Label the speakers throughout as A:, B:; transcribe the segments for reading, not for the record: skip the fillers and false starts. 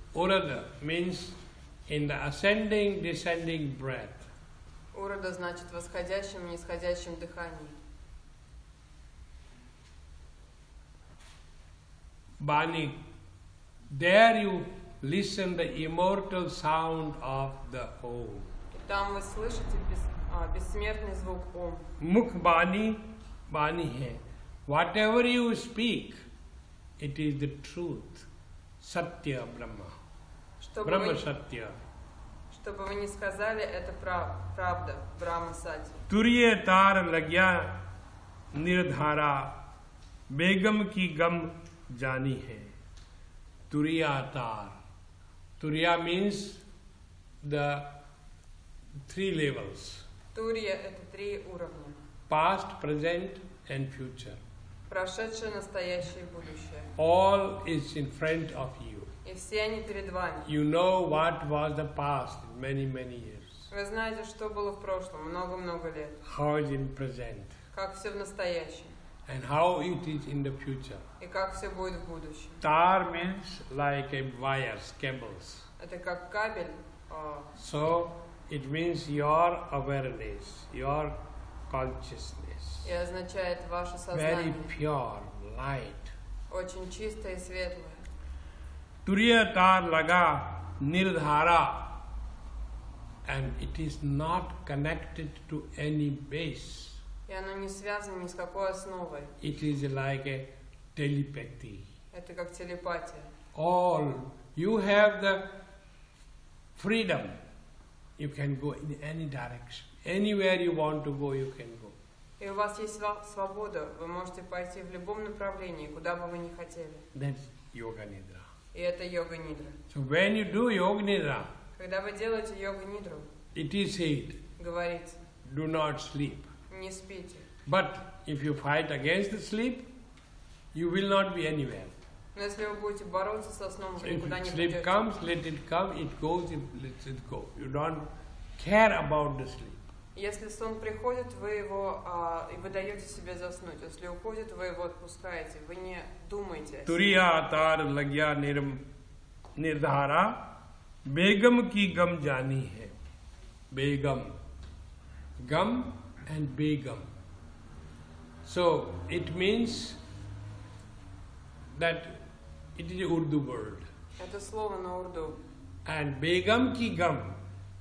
A: Urada means in the ascending, descending breath.
B: Урада значит в восходящем и нисходящем дыхании.
A: Bani, there you listen the immortal sound of the Om.
B: И там вы слышите бессмертный звук Ом.
A: Mukh Bani, Bani hai. Whatever you speak, it is the truth. Satya Brahma. Brahma Satya.
B: Чтобы вы не сказали, это правда, Брахма Сатья.
A: Turiye tar lagya nirdhara, begam ki gam jani hai. Turiya tar. Turiya means the 3 levels.
B: Турия — это 3 уровня.
A: Past, present and future.
B: Прошедшее, настоящее и будущее.
A: All is in front of you.
B: И все они перед вами.
A: You know what was the past many years.
B: Вы знаете, что было в прошлом много-много лет.
A: How is in present.
B: Как все в настоящем.
A: And how it is in the future.
B: И как все будет в будущем.
A: Tar means like a wires, cables.
B: Это как кабель.
A: So it means your awareness, your consciousness.
B: И означает ваше
A: Very
B: сознание.
A: pure, light.
B: Очень чистое и светлое.
A: Turiya tar laga nirdhara. And it is not connected to any base.
B: И оно не связано ни с какой основой.
A: It is like a telepathy.
B: Это как телепатия.
A: All you have the freedom. You can go in any direction. Anywhere you want to go, you can go.
B: И у вас есть свобода. Вы можете пойти в любом направлении, куда бы вы ни хотели.
A: That's Yoga Nidra.
B: И это йога-нидра.
A: So when you do Yoga Nidra,
B: Когда вы делаете йога-нидру,
A: it is said,
B: говорится,
A: do not sleep.
B: не спите.
A: But if you fight against the sleep, you will not be anywhere.
B: Но если вы будете бороться со сном,
A: So
B: вы
A: if
B: никуда не
A: sleep
B: придете.
A: comes, let it come. It goes, let it go. You don't care about the sleep.
B: Если сон приходит, вы его и вы даете себе заснуть. Если уходит, вы его отпускаете. Вы не думаете.
A: Turiya tar lagya nirdhara, begam ki gam jani hai. Begam. Gam and begam. So it means that it is a Urdu word.
B: Это слово на урду.
A: And begam ki gam.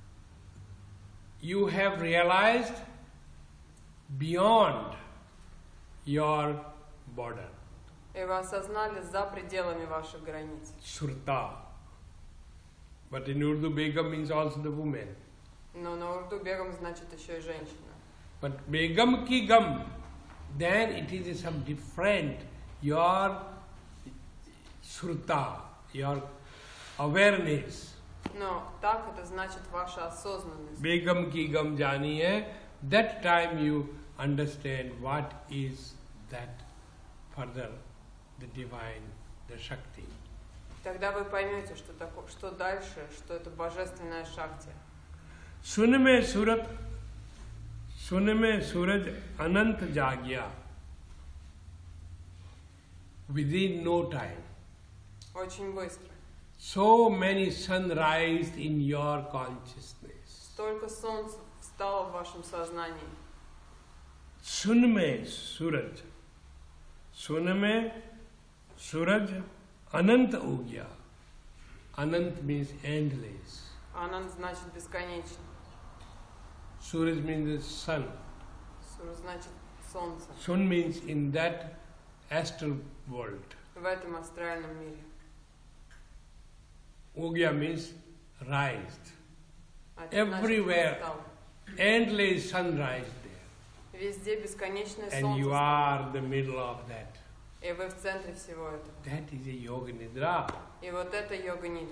A: You have realized beyond your border.
B: И вы осознали за пределами ваших границ.
A: Surta. But in Urdu, begam means also the woman.
B: Но на урду бегом значит еще и женщина.
A: But begam ki gam, then it is some different. Your surta, your awareness.
B: Но так это значит ваша осознанность.
A: Begam ki gam jani hai. That time you understand what is that further, the divine, the Shakti.
B: Тогда вы поймете, что такое, что дальше, что это божественная шакти.
A: सुन में सूरज अनंत जाग्या. Within no time.
B: Очень быстро.
A: So many sunrise in your consciousness.
B: Столько солнца встало в вашем сознании.
A: सुन में सूरज अनंत हो गया. Anant means endless.
B: Ананд значит бесконечно.
A: Suraj means the sun.
B: Сур значит солнце.
A: Sun means in that astral world.
B: В этом астральном мире.
A: Ogya means rised.
B: А это значит,
A: Everywhere.
B: встал.
A: Endless sunrise there.
B: Везде бесконечное
A: And
B: солнце.
A: you are the middle of that.
B: И вы в центре всего этого.
A: That is a Yoga Nidra.
B: И вот это йога-нидра.